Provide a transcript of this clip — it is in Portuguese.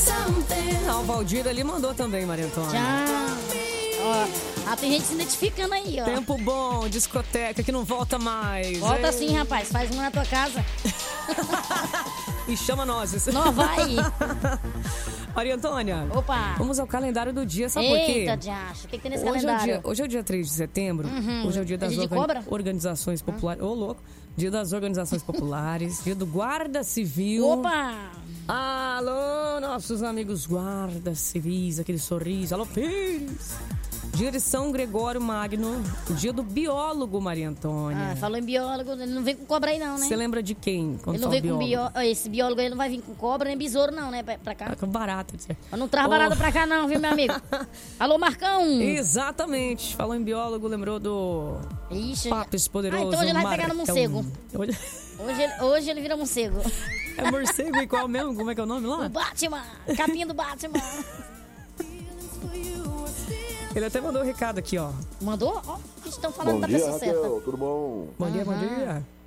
O Valdir ali mandou também, Maria Antônia. Ó, tem gente se identificando aí, ó. Tempo bom, discoteca que não volta mais. Volta sim, rapaz. Faz uma na tua casa. E chama nós. Não, vai. Maria Antônia. Opa. Vamos ao calendário do dia, sabe por quê? Eita, diacho. O que tem nesse calendário? Hoje é o dia 3 de setembro. Hoje é o dia das organizações populares. Ô, louco. Dia das organizações populares. Dia do Guarda Civil. Opa. Alô, nossos amigos guardas civis, aquele sorriso. Alô, Pires. Dia de São Gregório Magno. Dia do biólogo, Maria Antônia. Falou em biólogo, ele não vem com cobra aí não, né? Você lembra de quem? Ele não vem com biólogo. Esse biólogo aí não vai vir com cobra nem besouro não, né? Pra cá. Com barata. Eu não traz barata pra cá não, viu, meu amigo? Alô, Marcão. Exatamente. Falou em biólogo, lembrou do Papis Poderoso. Então hoje ele vai pegar no morcego. Hoje ele vira morcego. É morcego e qual mesmo? Como é que é o nome lá? O Batman. Capinha do Batman. Ele até mandou um recado aqui, ó. Mandou? Ó, estão falando da pessoa certa. Raquel, tudo bom? Bom dia, bom dia.